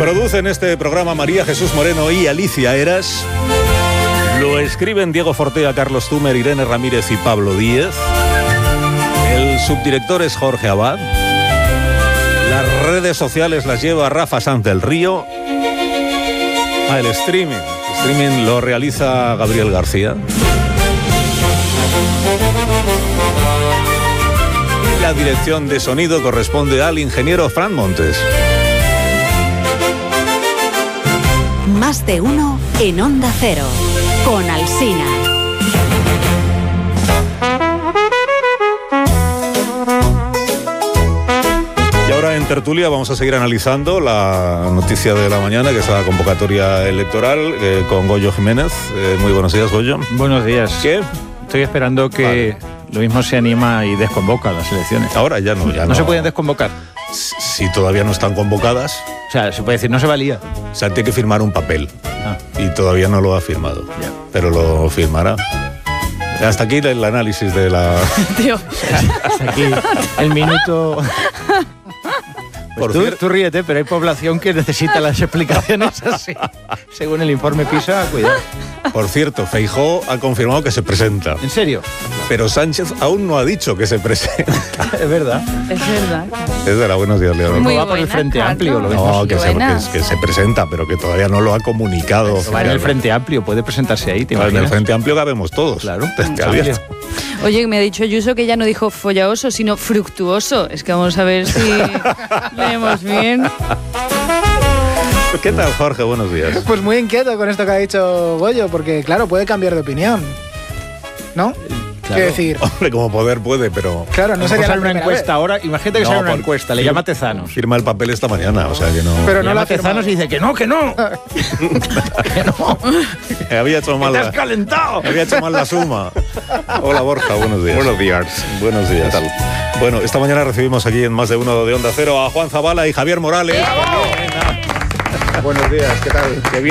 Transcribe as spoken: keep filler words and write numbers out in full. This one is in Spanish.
Producen este programa María Jesús Moreno y Alicia Eras. Lo escriben Diego Fortea, Carlos Tumer, Irene Ramírez y Pablo Díez. El subdirector es Jorge Abad. Las redes sociales las lleva Rafa Sanz del Río. Ah, el streaming. El streaming lo realiza Gabriel García. Y la dirección de sonido corresponde al ingeniero Fran Montes. Más de uno en Onda Cero, con Alsina. Y ahora en tertulia vamos a seguir analizando la noticia de la mañana, que es la convocatoria electoral, eh, con Goyo Jiménez. Eh, muy buenos días, Goyo. Buenos días. ¿Qué? Estoy esperando que vale. Lo mismo se anima y desconvoca las elecciones. Ahora ya no. Ya no, no se pueden desconvocar. Si todavía no están convocadas. O sea, se puede decir, no se valía. O sea, tiene que firmar un papel. Ah. Y todavía no lo ha firmado. Ya. Pero lo firmará. Hasta aquí el análisis de la... Dios. Hasta aquí el minuto... Pues tú, tú ríete, pero hay población que necesita las explicaciones así. Según el informe PISA, cuidado. Por cierto, Feijóo ha confirmado que se presenta. ¿En serio? Pero Sánchez aún no ha dicho que se presenta. Es verdad. Es verdad. Es verdad, buenos días, Leonor. Muy va por el Frente Carlos. Amplio, lo No, que se, que, que se presenta, pero que todavía no lo ha comunicado. Pues va en el Frente Amplio, puede presentarse ahí, ¿te imaginas? En el Frente Amplio cabemos todos. Claro. Te abierto. Oye, me ha dicho Ayuso que ya no dijo follaoso, sino fructuoso. Es que vamos a ver si leemos bien. ¿Qué tal, Jorge? Buenos días. Pues muy inquieto con esto que ha dicho Goyo, porque claro, puede cambiar de opinión, ¿no? Claro. Quiero decir... Hombre, como poder puede, pero... Claro, no sería una encuesta vez. ahora. Imagínate que no, sale una encuesta, le llama Tezanos. Firma el papel esta mañana, o sea que no... Pero no llama la Tezanos y dice que no, que no. que no. Que había hecho mal ¡Te la... has calentado! Había hecho mal la suma. Hola, Borja, buenos días. Buenos días. Buenos días. ¿Qué tal? Bueno, esta mañana recibimos aquí en Más de Uno de Onda Cero a Juan Zabala y Javier Morales. Buenos días, ¿qué tal? Que